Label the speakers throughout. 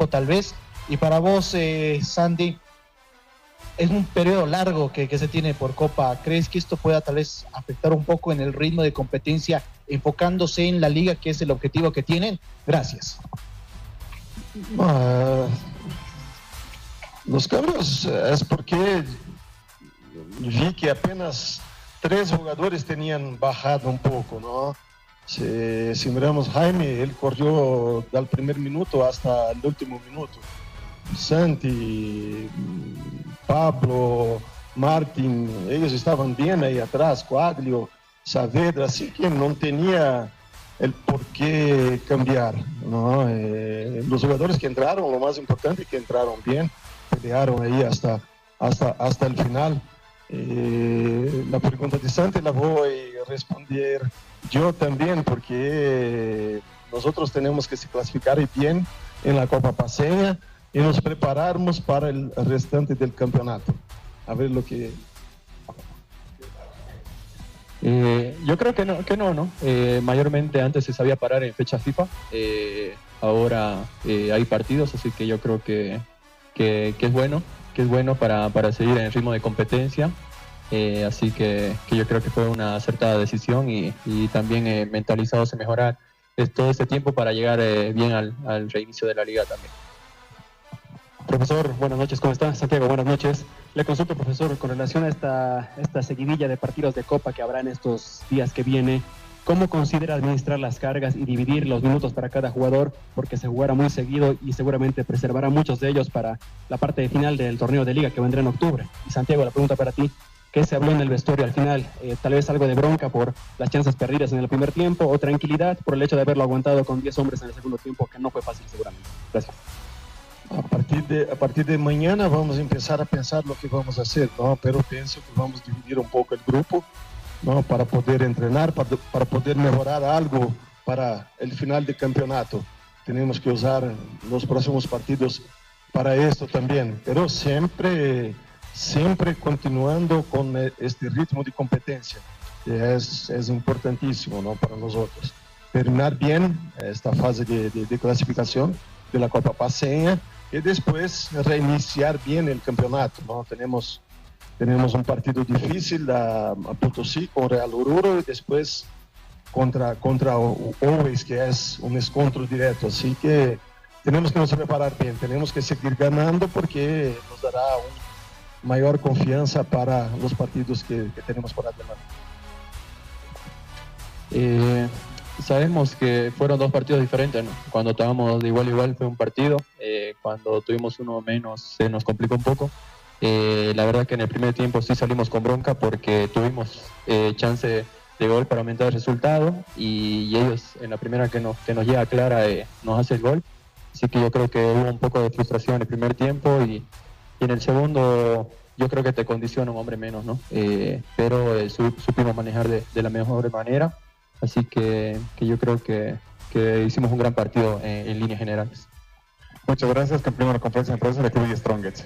Speaker 1: tiempo tal vez. Y para vos, Sandy, es un periodo largo que se tiene por Copa. ¿Crees que esto pueda tal vez afectar un poco en el ritmo de competencia, enfocándose en la liga, que es el objetivo que tienen? Gracias.
Speaker 2: Los cambios es porque vi que apenas 3 jugadores tenían bajado un poco, ¿no? Si miramos Jaime, él corrió del primer minuto hasta el último minuto. Santi, Pablo, Martín, ellos estaban bien ahí atrás, Quaglio, Saavedra, así que no tenía el por qué cambiar, ¿no? Los jugadores que entraron, lo más importante es que entraron bien, pelearon ahí hasta el final. La pregunta de Santi la voy a responder yo también, porque nosotros tenemos que se clasificar bien en la Copa Paceña y nos prepararnos para el restante del campeonato. A ver lo que...
Speaker 3: Yo creo que no. Mayormente antes se sabía parar en fecha FIFA, ahora hay partidos, así que yo creo que es bueno para seguir en el ritmo de competencia, así que yo creo que fue una acertada decisión y también mentalizados en mejorar todo este tiempo para llegar bien al reinicio de la liga también.
Speaker 4: Profesor, buenas noches, ¿cómo está? Santiago, buenas noches. Le consulto, profesor, con relación a esta seguidilla de partidos de Copa que habrá en estos días que viene, ¿cómo considera administrar las cargas y dividir los minutos para cada jugador? Porque se jugará muy seguido y seguramente preservará muchos de ellos para la parte final del torneo de liga que vendrá en octubre. Y Santiago, la pregunta para ti, ¿qué se habló en el vestuario al final? Tal vez algo de bronca por las chances perdidas en el primer tiempo, o tranquilidad por el hecho de haberlo aguantado con 10 hombres en el segundo tiempo, que no fue fácil seguramente. Gracias.
Speaker 2: A partir de mañana vamos a empezar a pensar lo que vamos a hacer, ¿no? Pero pienso que vamos a dividir un poco el grupo, ¿no? Para poder entrenar, para poder mejorar algo para el final del campeonato. Tenemos que usar los próximos partidos para esto también, pero siempre continuando con este ritmo de competencia, que es importantísimo, ¿no? Para nosotros. Terminar bien esta fase de clasificación de la Copa Paceña y después reiniciar bien el campeonato, ¿no? Tenemos un partido difícil a Potosí con Real Oruro y después contra Always, que es un encuentro directo, así que tenemos que nos preparar bien, tenemos que seguir ganando porque nos dará una mayor confianza para los partidos que tenemos por adelante.
Speaker 3: Sabemos que fueron 2 partidos diferentes, ¿no? Cuando estábamos de igual a igual fue un partido, cuando tuvimos uno menos se nos complicó un poco. La verdad que en el primer tiempo sí salimos con bronca porque tuvimos chance de gol para aumentar el resultado y ellos en la primera que nos llega clara nos hace el gol, así que yo creo que hubo un poco de frustración en el primer tiempo y en el segundo yo creo que te condiciona un hombre menos, ¿no? Pero supimos manejar de la mejor manera. Así que yo creo que hicimos un gran partido en líneas generales.
Speaker 5: Muchas gracias. Cumplimos la conferencia de prensa del Club The Strongest.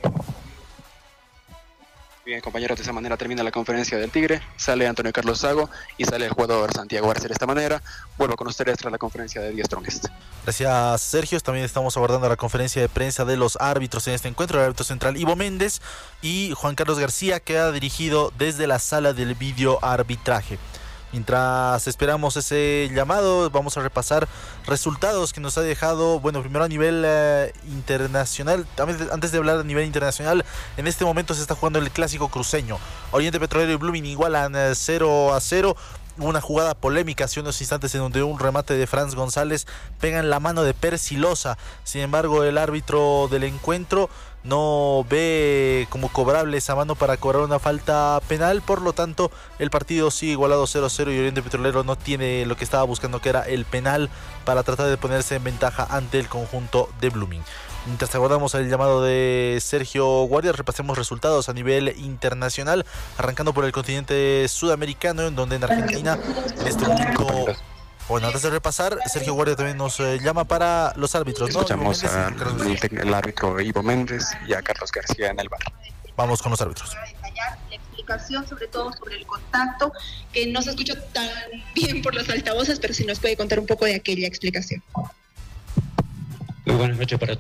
Speaker 6: Bien, compañeros, de esa manera termina la conferencia del Tigre. Sale Antonio Carlos Sago y sale el jugador Santiago Arce. De esta manera, vuelvo con ustedes tras la conferencia de The Strongest.
Speaker 7: Gracias, Sergio. También estamos abordando la conferencia de prensa de los árbitros en este encuentro. El árbitro central Ivo Méndez y Juan Carlos García, que ha dirigido desde la sala del video arbitraje. Mientras esperamos ese llamado, vamos a repasar resultados que nos ha dejado, bueno, primero a nivel internacional. Antes de hablar a nivel internacional, en este momento se está jugando el clásico cruceño. Oriente Petrolero y Blooming igualan 0-0. Hubo una jugada polémica hace unos instantes en donde un remate de Franz González pega en la mano de Percy Loza. Sin embargo, el árbitro del encuentro no ve como cobrable esa mano para cobrar una falta penal. Por lo tanto, el partido sigue igualado 0-0 y Oriente Petrolero no tiene lo que estaba buscando, que era el penal para tratar de ponerse en ventaja ante el conjunto de Blooming. Mientras aguardamos el llamado de Sergio Guardia, repasemos resultados a nivel internacional, arrancando por el continente sudamericano, en donde en Argentina en este momento... Bueno, antes de repasar, Sergio Guardia también nos llama para los árbitros, ¿no?
Speaker 6: Escuchamos al árbitro Ivo Méndez y a Carlos García en el bar.
Speaker 7: Vamos con los árbitros.
Speaker 8: La explicación, sobre todo sobre el contacto, que no se escucha tan bien por los altavoces, pero si nos puede contar un poco de aquella explicación.
Speaker 9: Muy buenas noches para